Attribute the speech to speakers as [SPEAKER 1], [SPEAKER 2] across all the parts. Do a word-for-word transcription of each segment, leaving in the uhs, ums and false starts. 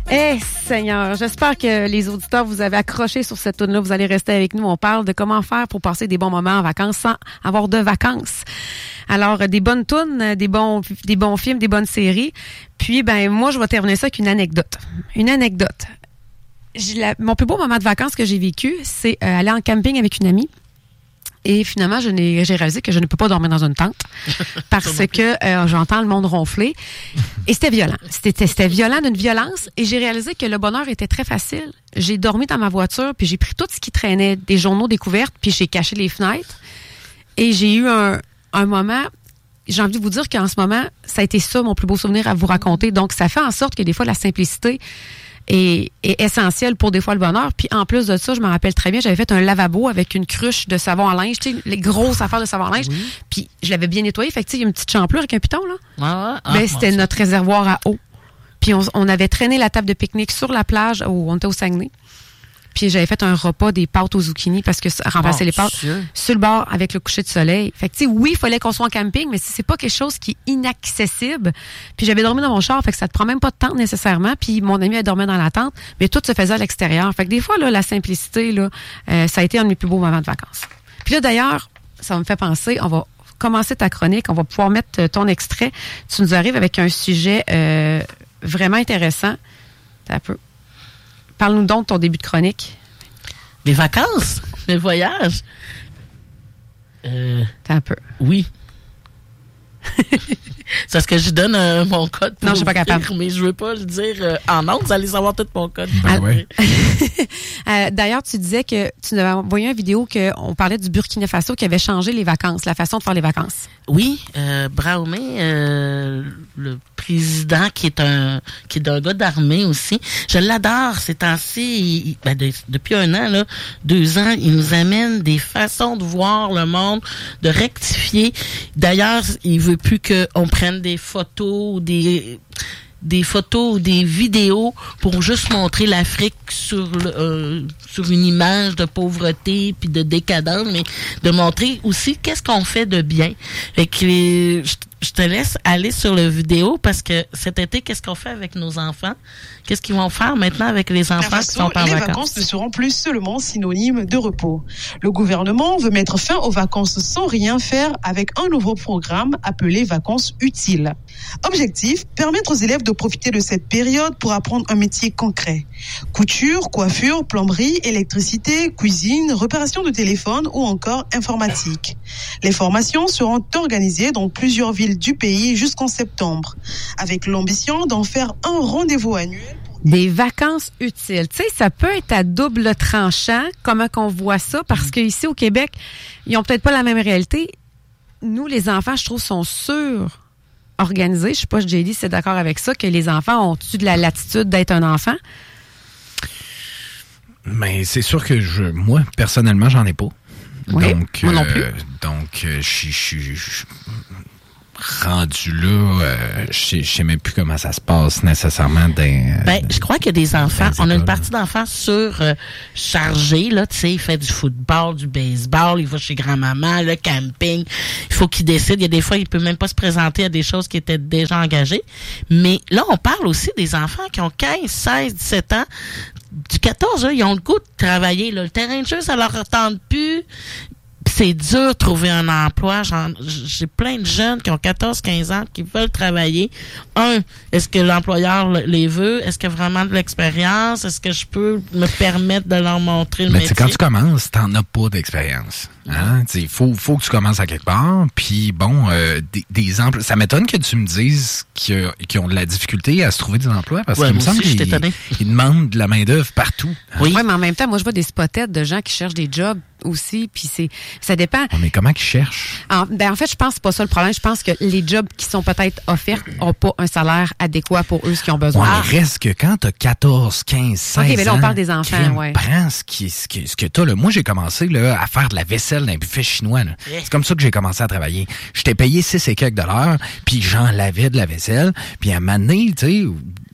[SPEAKER 1] Eh, Seigneur, j'espère que les auditeurs vous avez accroché sur cette toune-là. Vous allez rester avec nous. On parle de comment faire pour passer des bons moments en vacances sans avoir de vacances. Alors, des bonnes tounes, des bons, des bons films, des bonnes séries. Puis, ben, moi, je vais terminer ça avec une anecdote. Une anecdote. J'ai la, mon plus beau moment de vacances que j'ai vécu, c'est euh, aller en camping avec une amie. Et finalement, je n'ai, j'ai réalisé que je ne peux pas dormir dans une tente parce que euh, j'entends le monde ronfler. Et c'était violent. C'était, c'était violent d'une violence. Et j'ai réalisé que le bonheur était très facile. J'ai dormi dans ma voiture, puis j'ai pris tout ce qui traînait, des journaux découvertes, puis j'ai caché les fenêtres. Et j'ai eu un, un moment... J'ai envie de vous dire qu'en ce moment, ça a été ça, mon plus beau souvenir à vous raconter. Donc, ça fait en sorte que des fois, la simplicité... Est, est essentiel pour des fois le bonheur. Puis en plus de ça, je me rappelle très bien, j'avais fait un lavabo avec une cruche de savon à linge, tu sais, les grosses affaires de savon à linge. Oui. Puis je l'avais bien nettoyé. Fait que tu sais, il y a une petite champlure avec un piton, là.
[SPEAKER 2] Ah, ouais. Ah,
[SPEAKER 1] ben, c'était
[SPEAKER 2] bon,
[SPEAKER 1] notre réservoir à eau. Puis on, on avait traîné la table de pique-nique sur la plage où on était au Saguenay. Puis j'avais fait un repas des pâtes aux zucchini parce que remplacer oh, les pâtes sûr. Sur le bord avec le coucher de soleil. Fait que tu sais, oui, il fallait qu'on soit en camping, mais c'est pas quelque chose qui est inaccessible. Puis j'avais dormi dans mon char, fait que ça te prend même pas de tente nécessairement. Puis mon ami a dormi dans la tente, mais tout se faisait à l'extérieur. Fait que des fois là, la simplicité là, euh, ça a été un de mes plus beaux moments de vacances. Puis là d'ailleurs, ça me fait penser, on va commencer ta chronique, on va pouvoir mettre ton extrait. Tu nous arrives avec un sujet euh, vraiment intéressant. Un peu. Parle-nous donc de ton début de chronique.
[SPEAKER 2] Mes vacances, mes voyages. Euh,
[SPEAKER 1] T'as un peu.
[SPEAKER 2] Oui. C'est parce que je donne euh, mon code pour
[SPEAKER 1] non, je suis pas capable.
[SPEAKER 2] Mais je veux pas le dire euh, en ondes, vous allez savoir tout mon code.
[SPEAKER 3] Ben ouais.
[SPEAKER 1] euh, d'ailleurs, tu disais que tu nous avais envoyé une vidéo qu'on parlait du Burkina Faso qui avait changé les vacances, la façon de faire les vacances.
[SPEAKER 2] Oui, euh, Brahomé, euh, le président qui est un qui est un gars d'armée aussi, je l'adore ces temps-ci. Il, ben de, depuis un an, là, deux ans, il nous amène des façons de voir le monde, de rectifier. D'ailleurs, il veut plus qu'on prenne des photos ou des des photos ou des vidéos pour juste montrer l'Afrique sur le, euh, sur une image de pauvreté puis de décadence, mais de montrer aussi qu'est-ce qu'on fait de bien. Fait que euh, je, je te laisse aller sur le vidéo parce que cet été, qu'est-ce qu'on fait avec nos enfants? Qu'est-ce qu'ils vont faire maintenant avec les enfants
[SPEAKER 4] façon,
[SPEAKER 2] qui sont en
[SPEAKER 4] les
[SPEAKER 2] vacances?
[SPEAKER 4] vacances ne seront plus seulement synonymes de repos. Le gouvernement veut mettre fin aux vacances sans rien faire avec un nouveau programme appelé Vacances utiles. Objectif, permettre aux élèves de profiter de cette période pour apprendre un métier concret. Couture, coiffure, plomberie, électricité, cuisine, réparation de téléphone ou encore informatique. Les formations seront organisées dans plusieurs villes du pays jusqu'en septembre, avec l'ambition d'en faire un rendez-vous annuel.
[SPEAKER 1] Des vacances utiles. Tu sais, ça peut être à double tranchant, comment qu'on voit ça, parce qu'ici au Québec, ils ont peut-être pas la même réalité. Nous, les enfants, je trouve, sont sûrs organisés. Je sais pas si J D c'est d'accord avec ça, que les enfants ont-tu de la latitude d'être un enfant?
[SPEAKER 3] Mais c'est sûr que je, moi, personnellement, j'en ai pas.
[SPEAKER 1] Oui,
[SPEAKER 3] donc,
[SPEAKER 1] moi non plus.
[SPEAKER 3] Euh, donc, je suis rendu là, euh, je sais même plus comment ça se passe nécessairement. Dans,
[SPEAKER 2] ben, je crois qu'il y a des enfants. On a une partie
[SPEAKER 3] là.
[SPEAKER 2] d'enfants sur euh, chargés, là, tu sais, il fait du football, du baseball, il va chez grand-maman, le camping. Il faut qu'il décide. Il y a des fois, il peut même pas se présenter à des choses qui étaient déjà engagées. Mais là, on parle aussi des enfants qui ont quinze, seize, dix-sept ans. Du quatorze, là, ils ont le goût de travailler. Là. Le terrain de jeu, ça leur tente plus. C'est dur de trouver un emploi. J'en, j'ai plein de jeunes qui ont quatorze, quinze ans qui veulent travailler. Un, est-ce que l'employeur les veut? Est-ce qu'il y a vraiment de l'expérience? Est-ce que je peux me permettre de leur montrer le
[SPEAKER 3] Mais
[SPEAKER 2] métier?
[SPEAKER 3] quand tu commences, t'en as pas d'expérience. Hein? Il faut, faut que tu commences à quelque part. Puis bon, euh, des, des emplois. Ça m'étonne que tu me dises qu'ils, qu'ils ont de la difficulté à se trouver des emplois parce
[SPEAKER 2] ouais,
[SPEAKER 3] qu'il me semble
[SPEAKER 2] aussi,
[SPEAKER 3] qu'ils ils demandent de la main-d'œuvre partout.
[SPEAKER 1] Hein? Oui, ouais, mais en même temps, moi, je vois des spotettes de gens qui cherchent des jobs aussi, puis c'est ça dépend.
[SPEAKER 3] Oh, mais comment qu'ils cherchent?
[SPEAKER 1] En, ben en fait, je pense que c'est pas ça le problème. Je pense que les jobs qui sont peut-être offerts n'ont pas un salaire adéquat pour eux, ce qu'ils ont besoin.
[SPEAKER 3] Ouais, mais reste que quand t'as quatorze, quinze, seize ans...
[SPEAKER 1] OK, mais là, on parle des enfants,
[SPEAKER 3] crème,
[SPEAKER 1] ouais.
[SPEAKER 3] Prends ce, qui, ce, qui, ce que t'as. Là. Moi, j'ai commencé là, à faire de la vaisselle dans un buffet chinois. Là. Yeah. C'est comme ça que j'ai commencé à travailler. J'étais payé six et quelques dollars, puis j'en lavais de la vaisselle. Puis à un moment donné, tu sais...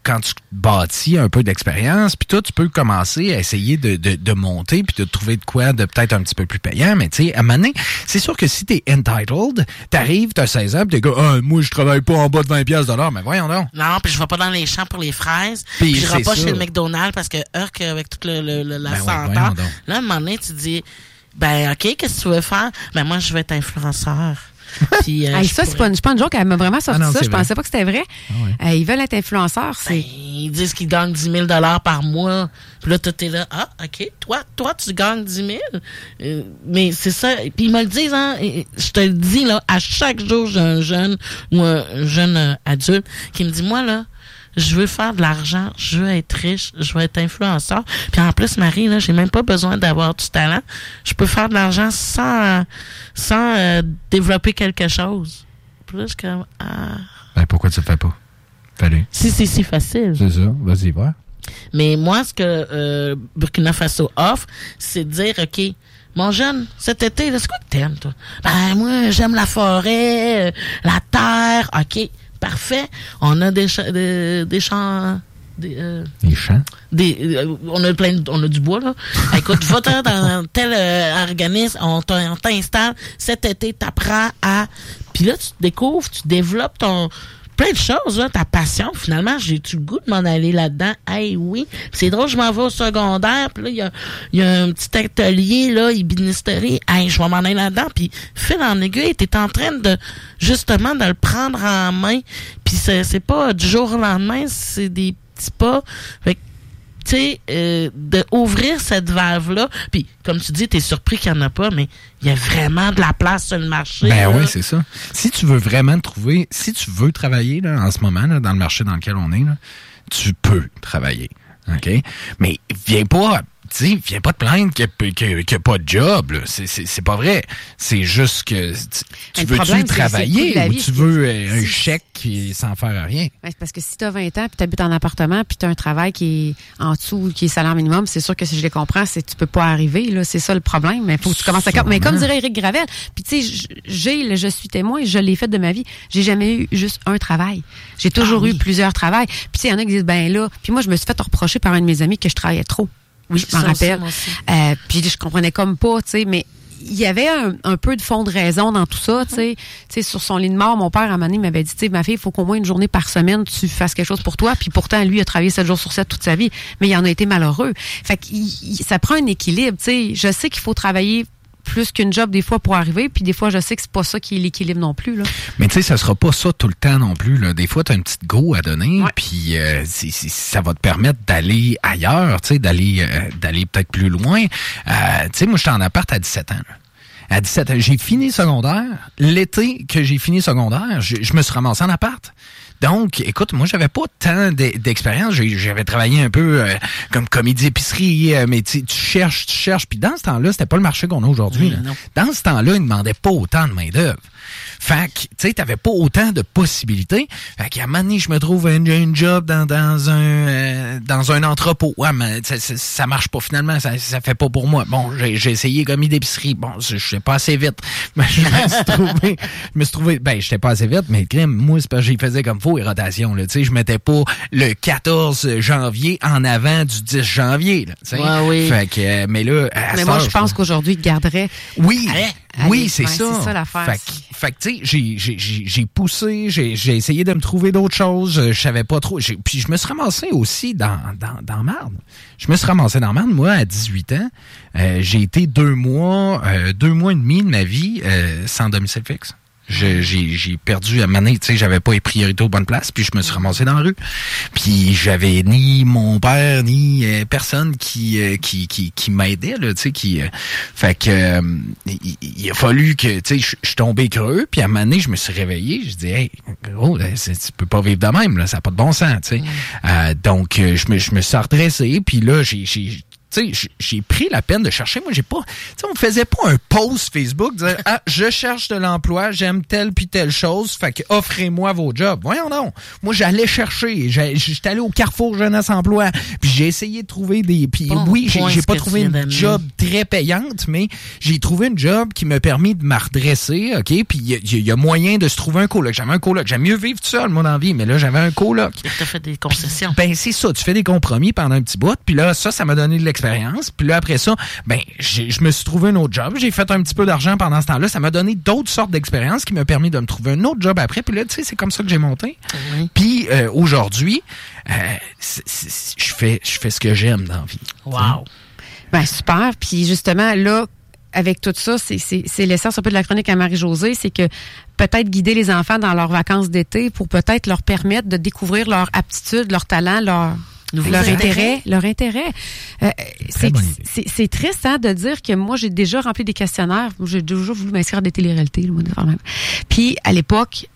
[SPEAKER 3] quand tu bâtis un peu d'expérience, puis toi, tu peux commencer à essayer de, de, de monter, puis de trouver de quoi de peut-être un petit peu plus payant. Mais tu sais, à un moment donné, c'est sûr que si t'es entitled, t'arrives, t'as seize ans, puis t'es comme, ah, moi, je travaille pas en bas de vingt piastres de l'heure. Mais voyons donc.
[SPEAKER 2] Non, puis je vais pas dans les champs pour les fraises.
[SPEAKER 3] Puis
[SPEAKER 2] Puis je vais pas
[SPEAKER 3] ça.
[SPEAKER 2] chez le McDonald's parce que, heurk, avec toute le, le, le, la
[SPEAKER 3] Ben ouais,
[SPEAKER 2] senteur.
[SPEAKER 3] voyons donc.
[SPEAKER 2] Là, à un moment donné, tu dis, ben, OK, qu'est-ce que tu veux faire? Ben, moi, je vais être influenceur. Puis, euh,
[SPEAKER 1] Hey,
[SPEAKER 2] je
[SPEAKER 1] ça, c'est
[SPEAKER 2] pourrais-
[SPEAKER 1] pas, une- c'est pas une joke, elle m'a vraiment sorti
[SPEAKER 3] Ah non,
[SPEAKER 1] ça.
[SPEAKER 3] c'est
[SPEAKER 1] Je
[SPEAKER 3] vrai.
[SPEAKER 1] pensais pas que c'était vrai.
[SPEAKER 3] Ah ouais.
[SPEAKER 1] Euh, ils veulent être influenceurs,
[SPEAKER 2] Ben,
[SPEAKER 1] c'est.
[SPEAKER 2] ils disent qu'ils gagnent dix mille dollars par mois. Puis là, toi, t'es là, ah, OK, toi, toi, tu gagnes dix mille. Euh, mais c'est ça. Puis ils me le disent, hein. et- Je te le dis, là, à chaque jour, j'ai un jeune ou un jeune euh, adulte qui me dit, moi, là, je veux faire de l'argent, je veux être riche, je veux être influenceur. Puis en plus, Marie, là, j'ai même pas besoin d'avoir du talent. Je peux faire de l'argent sans, sans euh, développer quelque chose. Puis là, je suis comme, ah.
[SPEAKER 3] Ben, pourquoi tu le fais pas? Fallait.
[SPEAKER 2] Si c'est si facile.
[SPEAKER 3] C'est ça. Vas-y, voir.
[SPEAKER 2] Mais moi, ce que euh, Burkina Faso offre, c'est de dire, OK, mon jeune, cet été, là, c'est quoi que t'aimes, toi? Ben, moi, j'aime la forêt, euh, la terre. OK, parfait. On a des, cha- des, des champs... Des, euh,
[SPEAKER 3] Les champs.
[SPEAKER 2] des, euh, on a plein de- on a du bois, là. Écoute, va-t'en dans tel euh, organisme, on t'in- on t'installe. Cet été, t'apprends à... Puis là, tu te découvres, tu développes ton... plein de choses, là, ta passion. Finalement, j'ai-tu le goût de m'en aller là-dedans? Hey, oui. Puis c'est drôle, je m'en vais au secondaire, puis là, il y a, il y a un petit atelier, là, ébénisterie. Hey, je vais m'en aller là-dedans. Puis, fil en aiguille, t'es en train de, justement, de le prendre en main. Puis c'est, c'est pas du jour au lendemain, c'est des petits pas. Fait que, tu sais, euh, de ouvrir cette valve-là. Puis, comme tu dis, t'es surpris qu'il n'y en a pas, mais il y a vraiment de la place sur le marché.
[SPEAKER 3] Ben
[SPEAKER 2] là.
[SPEAKER 3] oui, c'est ça. Si tu veux vraiment trouver, si tu veux travailler là, en ce moment, là, dans le marché dans lequel on est, là, tu peux travailler. OK? Mais viens pas, tu sais, viens pas te plaindre qu'il n'y a, qu'il y a pas de job. Là. C'est, c'est, c'est pas vrai. C'est juste que tu, tu
[SPEAKER 1] Le
[SPEAKER 3] veux-tu
[SPEAKER 1] problème, c'est- c'est le
[SPEAKER 3] travailler
[SPEAKER 1] coût de la
[SPEAKER 3] ou
[SPEAKER 1] vie,
[SPEAKER 3] tu
[SPEAKER 1] c'est-
[SPEAKER 3] veux euh, un
[SPEAKER 1] c'est-
[SPEAKER 3] chèque qui, sans faire rien?
[SPEAKER 1] Ouais, c'est parce que si tu as vingt ans puis tu habites en appartement puis tu as un travail qui est en dessous, qui est salaire minimum, c'est sûr que si je les comprends, c'est tu peux pas arriver. Là, c'est ça le problème. Mais faut que tu commences à...
[SPEAKER 3] Sûrement.
[SPEAKER 1] Mais comme dirait Éric Gravel, puis tu sais, j'ai, le je suis témoin, je l'ai fait de ma vie. J'ai jamais eu juste un travail. J'ai toujours
[SPEAKER 2] Ah
[SPEAKER 1] eu
[SPEAKER 2] oui.
[SPEAKER 1] plusieurs travails. Puis tu sais, il y en a qui disent, ben là... Puis moi, je me suis fait reprocher par un de mes amis que je travaillais trop.
[SPEAKER 2] Oui,
[SPEAKER 1] je m'en
[SPEAKER 2] ça aussi,
[SPEAKER 1] rappelle.
[SPEAKER 2] moi aussi.
[SPEAKER 1] Euh, puis je comprenais comme pas, tu sais, mais il y avait un, un peu de fond de raison dans tout ça, tu sais. Tu sais, sur son lit de mort, mon père, à un moment donné, m'avait dit, tu sais, ma fille, il faut qu'au moins une journée par semaine, tu fasses quelque chose pour toi. Puis pourtant, lui, il a travaillé sept jours sur sept toute sa vie, mais il en a été malheureux. Fait que il- il- ça prend un équilibre, tu sais. Je sais qu'il faut travailler plus qu'une job des fois pour arriver, puis des fois, je sais que c'est pas ça qui est l'équilibre non plus, là.
[SPEAKER 3] Mais tu sais, ça sera pas ça tout le temps non plus. Là. Des fois, tu as une petite go à donner,
[SPEAKER 1] Ouais.
[SPEAKER 3] puis euh, c'est- c'est- ça va te permettre d'aller ailleurs, tu sais, d'aller euh, d'aller peut-être plus loin. Euh, tu sais, moi, j'étais en appart à dix-sept ans. Là. À dix-sept ans, j'ai fini secondaire. L'été que j'ai fini secondaire, je, je me suis ramassé en appart. Donc, écoute, moi, j'avais pas tant d'e- d'expérience. J'ai- J'avais travaillé un peu euh, comme comédie épicerie, euh, mais tu sais, tu cherches, tu cherches. Puis dans ce temps-là, c'était pas le marché qu'on a aujourd'hui.
[SPEAKER 2] Oui,
[SPEAKER 3] là.
[SPEAKER 2] non.
[SPEAKER 3] Dans ce temps-là, ils ne demandaient pas autant de main-d'œuvre. Fait que, tu sais, t'avais pas autant de possibilités. Fait qu'à un moment donné, je me trouve un, un job dans, dans un euh, dans un entrepôt. Ouais, mais ça, ça, ça marche pas finalement, ça, ça fait pas pour moi. Bon, j'ai, j'ai essayé commis d'épicerie. Bon, je sais pas assez vite. Mais je me suis trouvé, je me suis trouvé, ben, j'étais pas assez vite, mais crème, moi, c'est parce que j'y faisais comme faut, les rotations, là. Tu sais, je mettais pas le quatorze janvier en avant du dix janvier, là. Tu sais.
[SPEAKER 2] Ouais, oui.
[SPEAKER 3] Fait que, euh, mais là, à
[SPEAKER 1] Mais
[SPEAKER 3] cette
[SPEAKER 1] moi,
[SPEAKER 3] heure,
[SPEAKER 1] je pense qu'aujourd'hui, il te garderait.
[SPEAKER 3] oui,
[SPEAKER 2] Allez,
[SPEAKER 3] oui,
[SPEAKER 1] allez,
[SPEAKER 3] c'est
[SPEAKER 1] ouais,
[SPEAKER 3] ça.
[SPEAKER 1] c'est ça l'affaire.
[SPEAKER 3] Fait que, fait que, tu sais, j'ai, j'ai, j'ai, j'ai poussé, j'ai, j'ai essayé de me trouver d'autres choses. Je savais pas trop. J'ai, puis je me suis ramassé aussi dans, dans, dans marde. Je me suis ramassé dans marde. Moi, à dix-huit ans, euh, j'ai été deux mois, euh, deux mois et demi de ma vie euh, sans domicile fixe. Je, j'ai, j'ai perdu à maner, tu sais, j'avais pas les priorités aux bonnes places, puis je me suis ramassé dans la rue. Puis j'avais ni mon père ni euh, personne qui, euh, qui qui qui m'aidait là, tu sais, qui euh, fait que euh, il, il a fallu que, tu sais, je je suis tombé creux, puis à un moment donné, je me suis réveillé, je dis hey, gros, là, c'est- tu peux pas vivre de même là, ça a pas de bon sens, tu sais. Euh, donc euh, je me je me suis redressé, puis là j'ai j'ai tu tu sais, j'ai pris la peine de chercher. Moi, j'ai pas, tu sais, on faisait pas un post Facebook, dire, ah, je cherche de l'emploi, j'aime telle puis telle chose, fait que offrez-moi vos jobs. Voyons non. Moi, j'allais chercher. J'étais allé au Carrefour Jeunesse Emploi, puis j'ai essayé de trouver des, puis bon, oui, j'ai, j'ai pas trouvé une job très payante, mais j'ai trouvé une job qui m'a permis de me redresser, OK? Puis il y, y a moyen de se trouver un coloc. J'avais un coloc. J'aime mieux vivre tout seul, moi, dans la vie, mais là, j'avais un coloc.
[SPEAKER 2] Tu as fait des concessions.
[SPEAKER 3] Ben, c'est ça. Tu fais des compromis pendant un petit bout, puis là, ça, ça m'a donné de l'expérience. Puis là, après ça, ben, je me suis trouvé un autre job. J'ai fait un petit peu d'argent pendant ce temps-là. Ça m'a donné d'autres sortes d'expériences qui m'ont permis de me trouver un autre job après. Puis là, tu sais, c'est comme ça que j'ai monté. Oui. Puis euh, aujourd'hui, euh, je fais, je fais ce que j'aime dans la vie.
[SPEAKER 2] Wow!
[SPEAKER 1] Ben, super. Puis justement, là, avec tout ça, c'est, c'est, c'est l'essence un peu de la chronique à Marie-Josée, c'est que peut-être guider les enfants dans leurs vacances d'été pour peut-être leur permettre de découvrir leur aptitude, leur talent, leur, leur intérêt. Leur intérêt. Euh, c'est, c'est, c'est triste hein, de dire que moi, j'ai déjà rempli des questionnaires. J'ai déjà voulu m'inscrire à des télé-réalités. Puis, à l'époque,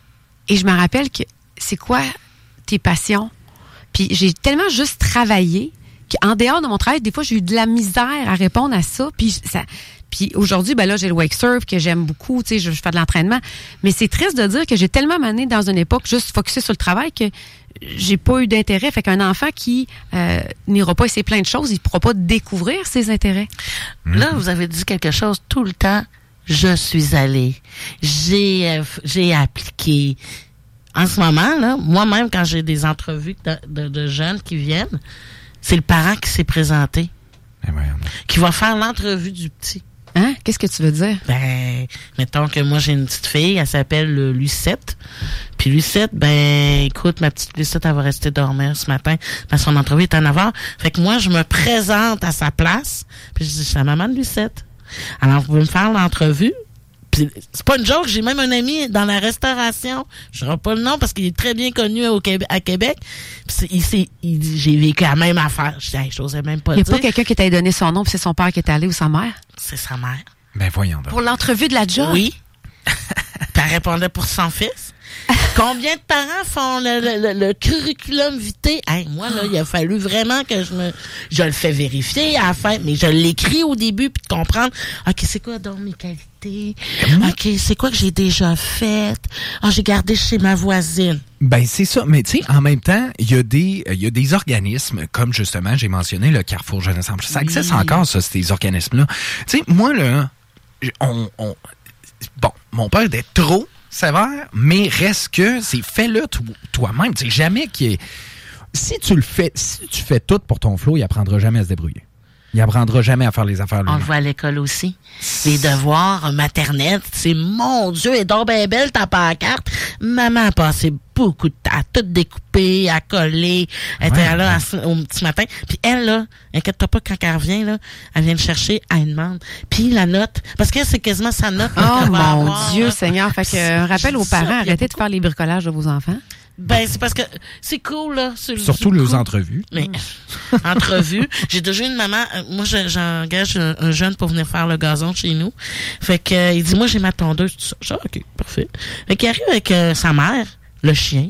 [SPEAKER 1] et je me rappelle que c'est quoi tes passions? Puis, j'ai tellement juste travaillé en dehors de mon travail, des fois, j'ai eu de la misère à répondre à ça. Puis, ça, puis aujourd'hui, ben là, j'ai le wake surf que j'aime beaucoup. Tu sais, je, je fais de l'entraînement. Mais c'est triste de dire que j'ai tellement mené dans une époque juste focusée sur le travail que j'ai pas eu d'intérêt. Fait qu'un enfant qui euh, n'ira pas essayer plein de choses, il pourra pas découvrir ses intérêts.
[SPEAKER 2] Là, vous avez dit quelque chose tout le temps. Je suis allée. J'ai, euh, j'ai appliqué. En ce moment, là, moi-même, quand j'ai des entrevues de, de, de jeunes qui viennent, c'est le parent qui s'est présenté,
[SPEAKER 3] eh ben,
[SPEAKER 2] qui va faire l'entrevue du petit.
[SPEAKER 1] Hein? Qu'est-ce que tu veux dire?
[SPEAKER 2] Ben, mettons que moi, j'ai une petite fille, elle s'appelle euh, Lucette. Puis Lucette, ben, écoute, ma petite Lucette, elle va rester dormir ce matin parce que son entrevue est à neuf heures. Fait que moi, je me présente à sa place, puis je dis, je suis la maman de Lucette. Alors, vous pouvez me faire l'entrevue. Puis, c'est pas une joke, j'ai même un ami dans la restauration, je dirai pas le nom parce qu'il est très bien connu au Québec, à Québec. Puis il, c'est, il, j'ai vécu la même affaire. Je dis, hey, je n'osais même pas le dire.
[SPEAKER 1] Il n'y a pas quelqu'un qui t'a donné son nom puis c'est son père qui est allé ou sa mère?
[SPEAKER 2] C'est sa mère.
[SPEAKER 3] Ben voyons donc.
[SPEAKER 1] Pour l'entrevue de la job?
[SPEAKER 2] Oui. Puis elle répondait pour son fils. Combien de parents font le, le, le, le curriculum vitae? Hey, moi, là, il a fallu vraiment que je me, je le fais vérifier à la fin, mais je l'écris au début puis de comprendre, OK, c'est quoi donc mes qualités? OK, c'est quoi que j'ai déjà fait? Ah, oh, j'ai gardé chez ma voisine.
[SPEAKER 3] Ben, c'est ça. Mais, tu sais, en même temps, il y a des, il y a des organismes, comme justement, j'ai mentionné le Carrefour Jeunesse Emploi. Ça existe oui. encore, ça, ces organismes-là. Tu sais, moi, là, on, on, bon, mon père était trop sévère, mais reste que c'est fais-le to- toi-même. Tu sais, jamais qu'il est... Si tu le fais, si tu fais tout pour ton flow, il apprendra jamais à se débrouiller. Il apprendra jamais à faire les affaires lui-même.
[SPEAKER 2] On le voit à l'école aussi. Les devoirs maternels, c'est mon Dieu, elle est donc bien belle ta pancarte. Maman a passé beaucoup de temps à tout découper, à coller. Elle ouais, était là ouais. à, au petit matin. Puis elle, là, inquiète-toi pas quand elle revient, là, elle vient le chercher, elle demande. Puis la note, parce que c'est quasiment sa note.
[SPEAKER 1] Oh mon avoir, Dieu là. Seigneur. Fait que euh, rappel aux parents, arrêtez de faire les bricolages de vos enfants.
[SPEAKER 2] Ben, c'est parce que c'est cool, là. C'est,
[SPEAKER 3] Surtout
[SPEAKER 2] c'est
[SPEAKER 3] les
[SPEAKER 2] cool.
[SPEAKER 3] entrevues.
[SPEAKER 2] Mais, entrevues. J'ai déjà eu une maman, euh, moi, je, j'engage un, un jeune pour venir faire le gazon chez nous. Fait que, euh, il dit, moi, j'ai ma tondeuse, tout ça. Je dis, OK, parfait. Fait qu'il arrive avec euh, sa mère, le chien.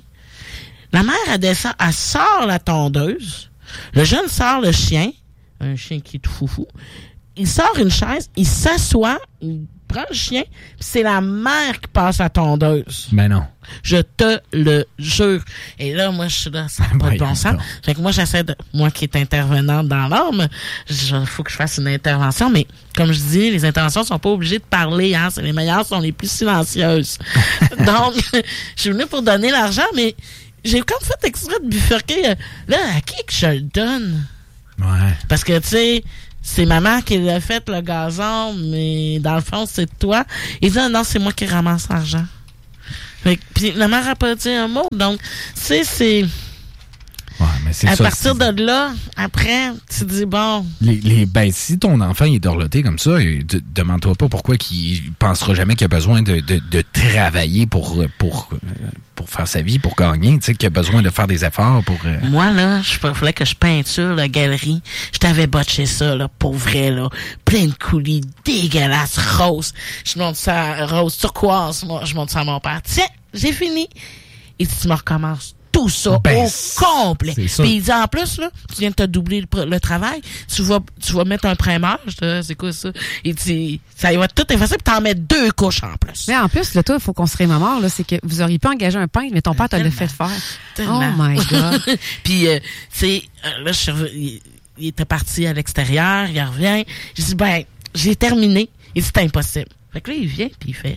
[SPEAKER 2] La mère, elle descend, elle sort la tondeuse. Le jeune sort le chien. Un chien qui est tout foufou. Il sort une chaise, il s'assoit, il prend le chien, puis c'est la mère qui passe la tondeuse.
[SPEAKER 3] Mais non.
[SPEAKER 2] Je te le jure. Et là, moi, je suis là, ça n'a pas de bon sens. Fait que moi, j'essaie de, moi qui est intervenante dans l'arme, il faut que je fasse une intervention, mais comme je dis, les interventions sont pas obligées de parler, hein. C'est les meilleures, sont les plus silencieuses. Donc, je suis venue pour donner l'argent, mais j'ai comme fait exprès de bifurquer, là, à qui que je le donne?
[SPEAKER 3] Ouais.
[SPEAKER 2] Parce que, tu sais, c'est maman qui l'a fait, le gazon, mais dans le fond, c'est toi. Il dit, ah, non, c'est moi qui ramasse l'argent. Fait que, puis la mère n'a pas dit un mot. Donc, tu sais, c'est...
[SPEAKER 3] Ouais, mais c'est
[SPEAKER 2] à
[SPEAKER 3] ça,
[SPEAKER 2] partir
[SPEAKER 3] c'est...
[SPEAKER 2] de là, après, tu dis, bon...
[SPEAKER 3] Les, les, ben, si ton enfant est dorloté comme ça, de, demande-toi pas pourquoi qu'il pensera jamais qu'il a besoin de, de, de travailler pour, pour, pour faire sa vie, pour gagner, tu sais, qu'il a besoin de faire des efforts pour... Euh...
[SPEAKER 2] Moi, là, il fallait que je peinture la galerie. Je t'avais botché ça, là, pour vrai, là. Plein de coulis dégueulasses, roses. Je monte ça, rose turquoise, moi, je monte ça à mon père. Tiens, j'ai fini. Et tu me recommences tout tout ça
[SPEAKER 3] ben,
[SPEAKER 2] au complet. Puis il dit, en plus, là, tu viens de te doubler le, le travail, tu vas, tu vas mettre un primeur. C'est quoi ça? Il dit, ça va tout effacer puis t'en mets deux couches en plus.
[SPEAKER 1] Mais en plus, là, toi, il faut qu'on se rémémore, là, c'est que vous auriez pas engagé un peintre, mais ton père te l'a fait faire.
[SPEAKER 2] Tellement.
[SPEAKER 1] Oh my God.
[SPEAKER 2] Puis, euh, tu sais, là, je suis il, il était parti à l'extérieur, il revient. J'ai dit, ben, j'ai terminé. Il dit, c'est impossible. Fait que là, il vient puis il fait,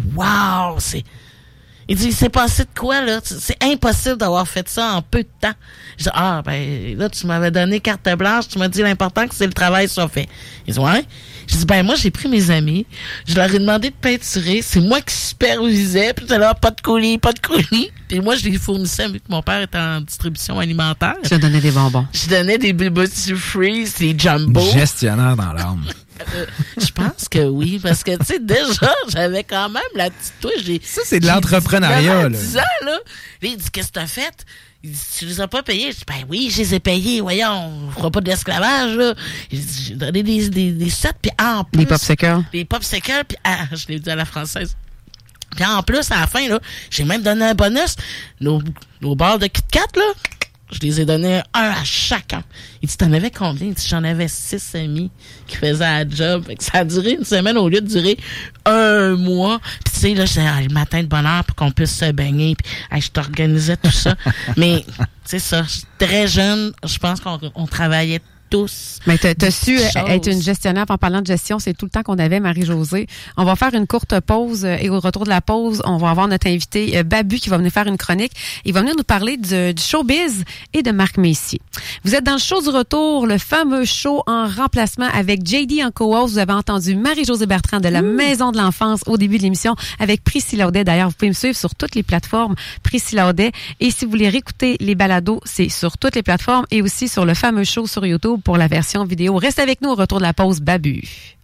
[SPEAKER 2] wow, c'est... Il dit, c'est passé de quoi, là? C'est impossible d'avoir fait ça en peu de temps. Je dis, ah, ben, là, tu m'avais donné carte blanche, tu m'as dit l'important que c'est le travail soit fait. Il dit, ouais. Je dis, ben, moi, j'ai pris mes amis, je leur ai demandé de peinturer, c'est moi qui supervisais, puis là, pas de coulis, pas de coulis. Puis moi, je les fournissais, vu que mon père était en distribution alimentaire.
[SPEAKER 1] Je donnais des bonbons.
[SPEAKER 2] Je donnais des Bubba Freeze, des Jumbo.
[SPEAKER 3] Gestionnaire dans l'âme.
[SPEAKER 2] Euh, je pense que oui, parce que, tu sais, déjà, j'avais quand même la petite touche. J'ai,
[SPEAKER 3] ça, c'est de l'entrepreneuriat, là.
[SPEAKER 2] dix ans, là. Là, il dit, qu'est-ce que t'as fait? Il dit, tu les as pas payés? Je dis, ben oui, je les ai payés, voyons, on fera pas de l'esclavage, là. J'ai donné des, des, des sets, puis en plus...
[SPEAKER 1] Les popsicles.
[SPEAKER 2] Les popsicles, puis ah, je l'ai dit à la française. Puis en plus, à la fin, là, j'ai même donné un bonus. Nos, nos barres de Kit Kat, là, je les ai donnés un à chacun. Il dit, t'en avais combien? Il dit, j'en avais six amis qui faisaient la job. Fait que ça a duré une semaine au lieu de durer un mois. Puis tu sais, là, c'est ah, le matin de bonne heure pour qu'on puisse se baigner. Puis ah, je t'organisais tout ça. Mais c'est ça, très jeune, je pense qu'on on travaillait tous.
[SPEAKER 1] Mais t'as, t'as su choses. Être une gestionnaire. En parlant de gestion, c'est tout le temps qu'on avait, Marie-Josée. On va faire une courte pause et au retour de la pause, on va avoir notre invité Babu qui va venir faire une chronique. Il va venir nous parler du, du showbiz et de Marc Messier. Vous êtes dans le show du retour, le fameux show en remplacement avec J D en co-host. Vous avez entendu Marie-Josée Bertrand de la mmh. Maison de l'Enfance au début de l'émission avec Priscilla Audet. D'ailleurs, vous pouvez me suivre sur toutes les plateformes Priscilla Audet. Et si vous voulez réécouter les balados, c'est sur toutes les plateformes et aussi sur le fameux show sur YouTube pour la version vidéo. Reste avec nous au retour de la pause, Babu.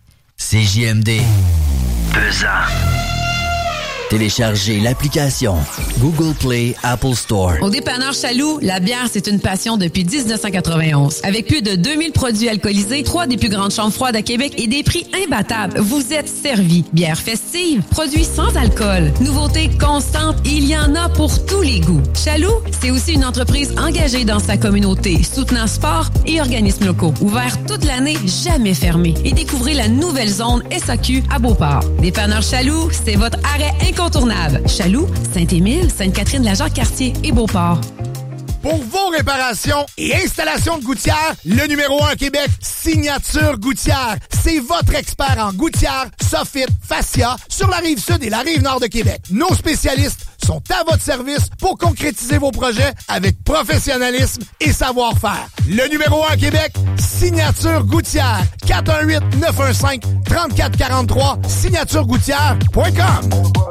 [SPEAKER 5] C J M D. Pesant. Téléchargez l'application Google Play, Apple Store.
[SPEAKER 6] Au dépanneur Chaloux, la bière, c'est une passion depuis dix-neuf cent quatre-vingt-onze. Avec plus de deux mille produits alcoolisés, trois des plus grandes chambres froides à Québec et des prix imbattables, vous êtes servis. Bière festive, produits sans alcool, nouveautés constantes, il y en a pour tous les goûts. Chaloux, c'est aussi une entreprise engagée dans sa communauté, soutenant sport et organismes locaux. Ouvert toute l'année, jamais fermé. Et découvrez la nouvelle zone S A Q à Beauport. Dépanneur Chaloux, c'est votre arrêt incontournable. Chaloux, Saint-Émile, Sainte-Catherine-la-Jacques-Cartier et Beauport.
[SPEAKER 7] Pour vos réparations et installations de gouttières, le numéro un à Québec, Signature Gouttière. C'est votre expert en gouttières, soffit, fascia sur la rive sud et la rive nord de Québec. Nos spécialistes sont à votre service pour concrétiser vos projets avec professionnalisme et savoir-faire. Le numéro un à Québec, Signature Gouttière. quatre un huit, neuf un cinq, trois quatre quatre trois, signature gouttière point com.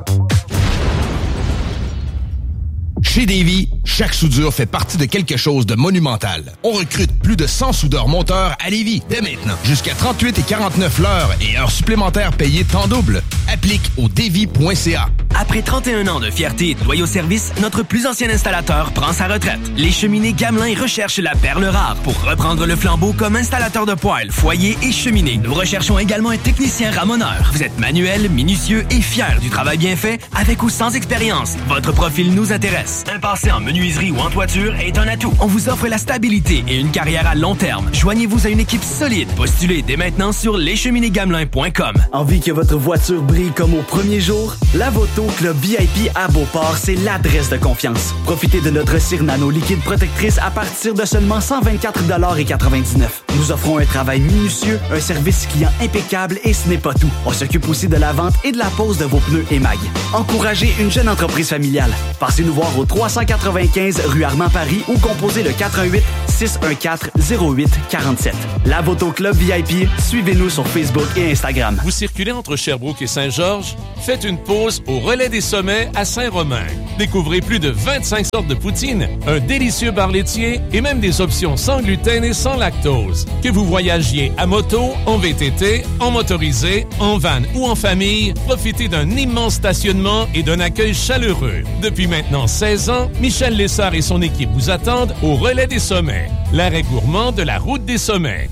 [SPEAKER 8] Chez Davy, chaque soudure fait partie de quelque chose de monumental. On recrute plus de cent soudeurs monteurs à Lévis dès maintenant. Jusqu'à trente-huit et quarante-neuf l'heure et heures supplémentaires payées temps double. Applique au davy point c a.
[SPEAKER 9] Après trente et un ans de fierté et de loyaux services, notre plus ancien installateur prend sa retraite. Les cheminées Gamelin recherchent la perle rare pour reprendre le flambeau comme installateur de poêles, foyers et cheminées. Nous recherchons également un technicien ramoneur. Vous êtes manuel, minutieux et fier du travail bien fait, avec ou sans expérience. Votre profil nous intéresse. Un passé en menuiserie ou en toiture est un atout. On vous offre la stabilité et une carrière à long terme. Joignez-vous à une équipe solide. Postulez dès maintenant sur les cheminées gamelin point com.
[SPEAKER 10] Envie que votre voiture brille comme au premier jour? La Voto Club V I P à Beauport, c'est l'adresse de confiance. Profitez de notre cire nano liquide protectrice à partir de seulement cent vingt-quatre dollars et quatre-vingt-dix-neuf. Nous offrons un travail minutieux, un service client impeccable et ce n'est pas tout. On s'occupe aussi de la vente et de la pose de vos pneus et mag. Encouragez une jeune entreprise familiale. Passez-nous voir au trois cent quatre-vingt-quinze rue Armand-Paris ou composez le quatre un huit, six un quatre, zéro huit quatre sept. La Voto Club V I P, suivez-nous sur Facebook et Instagram.
[SPEAKER 11] Vous circulez entre Sherbrooke et Saint-Georges? Faites une pause au Relais des Sommets à Saint-Romain. Découvrez plus de vingt-cinq sortes de poutine, un délicieux bar laitier et même des options sans gluten et sans lactose. Que vous voyagiez à moto, en V T T, en motorisé, en van ou en famille, profitez d'un immense stationnement et d'un accueil chaleureux. Depuis maintenant seize ans, Michel Lessard et son équipe vous attendent au Relais des Sommets, l'arrêt gourmand de la route des Sommets.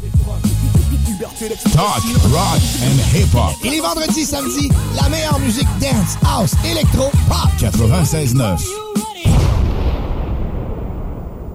[SPEAKER 7] Talk, rock and hip-hop. Et les vendredis, samedis, la meilleure musique dance, house, électro, pop.
[SPEAKER 12] quatre-vingt-seize neuf.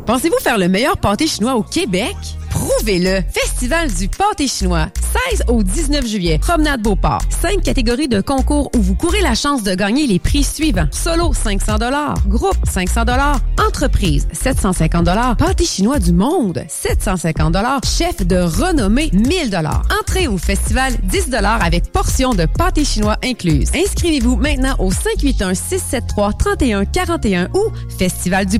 [SPEAKER 6] Pensez-vous faire le meilleur pâté chinois au Québec? Prouvez-le! Festival du pâté chinois, seize au dix-neuf juillet, Promenade Beauport. Cinq catégories de concours où vous courez la chance de gagner les prix suivants. Solo, cinq cents dollars. Groupe, cinq cents dollars. Entreprise, sept cent cinquante dollars. Pâté chinois du monde, sept cent cinquante dollars. Chef de renommée, mille dollars. Entrée au festival, dix dollars avec portion de pâté chinois incluse. Inscrivez-vous maintenant au cinq huit un, six sept trois, trois un quatre un ou festival du